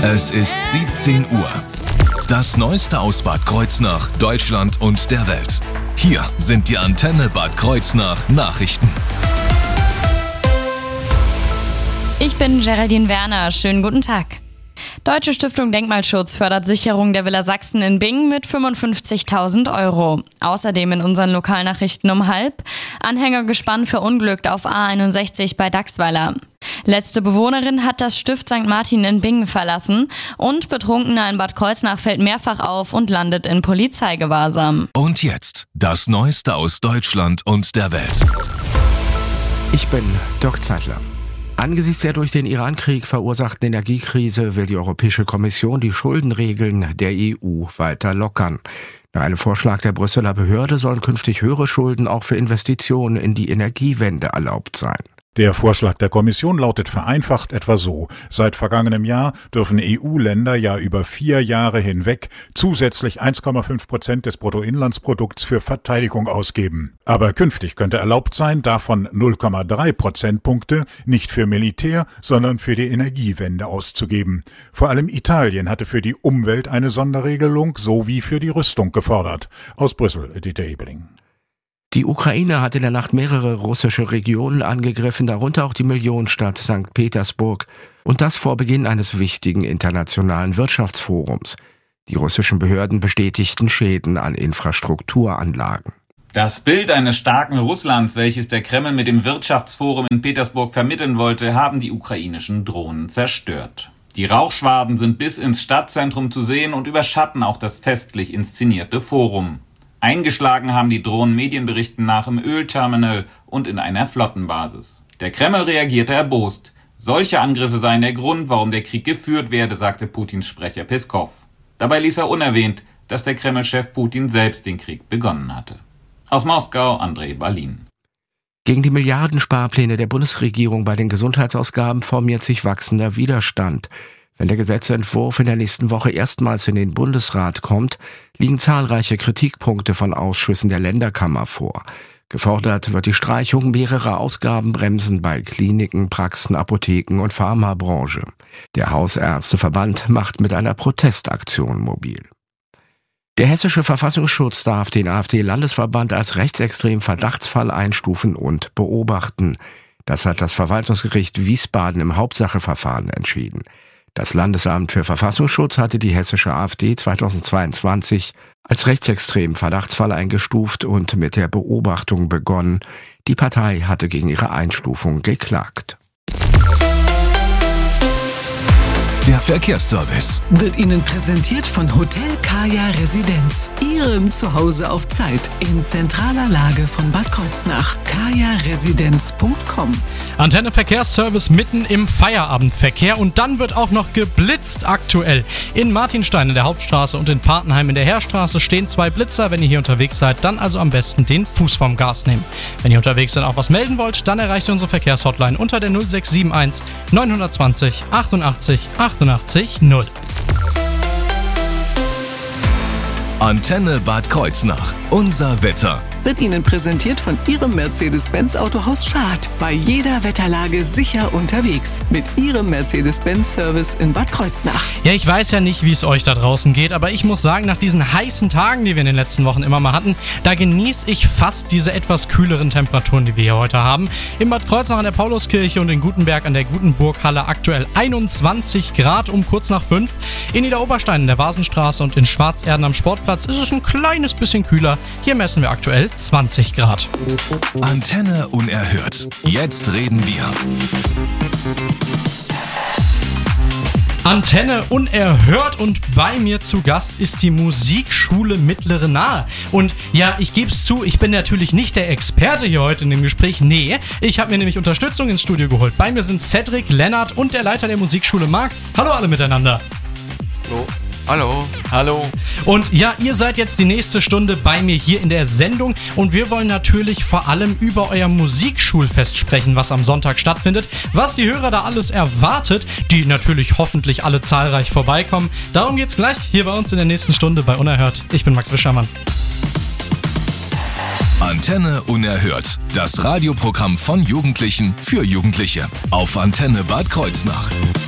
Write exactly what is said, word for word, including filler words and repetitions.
Es ist siebzehn Uhr. Das Neueste aus Bad Kreuznach, Deutschland und der Welt. Hier sind die Antenne Bad Kreuznach Nachrichten. Ich bin Geraldine Werner. Schönen guten Tag. Deutsche Stiftung Denkmalschutz fördert Sicherung der Villa Sachsen in Bingen mit fünfundfünfzigtausend Euro. Außerdem in unseren Lokalnachrichten um halb: Anhängergespann verunglückt auf A einundsechzig bei Dachsweiler. Letzte Bewohnerin hat das Stift Sankt Martin in Bingen verlassen und Betrunkener in Bad Kreuznach fällt mehrfach auf und landet in Polizeigewahrsam. Und jetzt das Neueste aus Deutschland und der Welt. Ich bin Dirk Zeitler. Angesichts der durch den Iran-Krieg verursachten Energiekrise will die Europäische Kommission die Schuldenregeln der E U weiter lockern. Nach einem Vorschlag der Brüsseler Behörde sollen künftig höhere Schulden auch für Investitionen in die Energiewende erlaubt sein. Der Vorschlag der Kommission lautet vereinfacht etwa so: Seit vergangenem Jahr dürfen E U-Länder ja über vier Jahre hinweg zusätzlich eins Komma fünf Prozent des Bruttoinlandsprodukts für Verteidigung ausgeben. Aber künftig könnte erlaubt sein, davon null Komma drei Prozentpunkte nicht für Militär, sondern für die Energiewende auszugeben. Vor allem Italien hatte für die Umwelt eine Sonderregelung sowie für die Rüstung gefordert. Aus Brüssel, Dieter Ebeling. Die Ukraine hat in der Nacht mehrere russische Regionen angegriffen, darunter auch die Millionenstadt Sankt Petersburg, und das vor Beginn eines wichtigen internationalen Wirtschaftsforums. Die russischen Behörden bestätigten Schäden an Infrastrukturanlagen. Das Bild eines starken Russlands, welches der Kreml mit dem Wirtschaftsforum in Petersburg vermitteln wollte, haben die ukrainischen Drohnen zerstört. Die Rauchschwaden sind bis ins Stadtzentrum zu sehen und überschatten auch das festlich inszenierte Forum. Eingeschlagen haben die Drohnen Medienberichten nach im Ölterminal und in einer Flottenbasis. Der Kreml reagierte erbost. Solche Angriffe seien der Grund, warum der Krieg geführt werde, sagte Putins Sprecher Peskow. Dabei ließ er unerwähnt, dass der Kreml-Chef Putin selbst den Krieg begonnen hatte. Aus Moskau, Andrei Balin. Gegen die Milliardensparpläne der Bundesregierung bei den Gesundheitsausgaben formiert sich wachsender Widerstand. Wenn der Gesetzentwurf in der nächsten Woche erstmals in den Bundesrat kommt, liegen zahlreiche Kritikpunkte von Ausschüssen der Länderkammer vor. Gefordert wird die Streichung mehrerer Ausgabenbremsen bei Kliniken, Praxen, Apotheken und Pharmabranche. Der Hausärzteverband macht mit einer Protestaktion mobil. Der Hessische Verfassungsschutz darf den AfD-Landesverband als rechtsextremen Verdachtsfall einstufen und beobachten. Das hat das Verwaltungsgericht Wiesbaden im Hauptsacheverfahren entschieden. Das Landesamt für Verfassungsschutz hatte die hessische AfD zweitausendzweiundzwanzig als rechtsextremen Verdachtsfall eingestuft und mit der Beobachtung begonnen. Die Partei hatte gegen ihre Einstufung geklagt. Der Verkehrsservice wird Ihnen präsentiert von Hotel Kaya Residenz, Ihrem Zuhause auf Zeit in zentraler Lage von Bad Kreuznach. kaya residenz punkt com. Antenne Verkehrsservice mitten im Feierabendverkehr und dann wird auch noch geblitzt aktuell. In Martinstein in der Hauptstraße und in Partenheim in der Heerstraße stehen zwei Blitzer. Wenn ihr hier unterwegs seid, dann also am besten den Fuß vom Gas nehmen. Wenn ihr unterwegs seid und auch was melden wollt, dann erreicht ihr unsere Verkehrshotline unter der null sechs sieben eins neun zwei null achtundachtzig achtundachtzig null. Antenne Bad Kreuznach. Unser Wetter. Wird Ihnen präsentiert von Ihrem Mercedes-Benz Autohaus Schad. Bei jeder Wetterlage sicher unterwegs. Mit Ihrem Mercedes-Benz-Service in Bad Kreuznach. Ja, ich weiß ja nicht, wie es euch da draußen geht, aber ich muss sagen, nach diesen heißen Tagen, die wir in den letzten Wochen immer mal hatten, da genieße ich fast diese etwas kühleren Temperaturen, die wir hier heute haben. In Bad Kreuznach an der Pauluskirche und in Gutenberg an der Gutenburghalle aktuell einundzwanzig Grad um kurz nach fünf. In Niederoberstein in der Vasenstraße und in Schwarzerden am Sportplatz ist es ein kleines bisschen kühler. Hier messen wir aktuell zwanzig Grad. Antenne unerhört. Jetzt reden wir. Antenne unerhört und bei mir zu Gast ist die Musikschule Mittlere Nahe. Und ja, ich gebe es zu, ich bin natürlich nicht der Experte hier heute in dem Gespräch. Nee, ich habe mir nämlich Unterstützung ins Studio geholt. Bei mir sind Cedric, Lennart und der Leiter der Musikschule Marc. Hallo alle miteinander. Hallo. Hallo. Hallo. Und ja, ihr seid jetzt die nächste Stunde bei mir hier in der Sendung und wir wollen natürlich vor allem über euer Musikschulfest sprechen, was am Sonntag stattfindet, was die Hörer da alles erwartet, die natürlich hoffentlich alle zahlreich vorbeikommen. Darum geht's gleich hier bei uns in der nächsten Stunde bei Unerhört. Ich bin Max Wischermann. Antenne unerhört. Das Radioprogramm von Jugendlichen für Jugendliche auf Antenne Bad Kreuznach.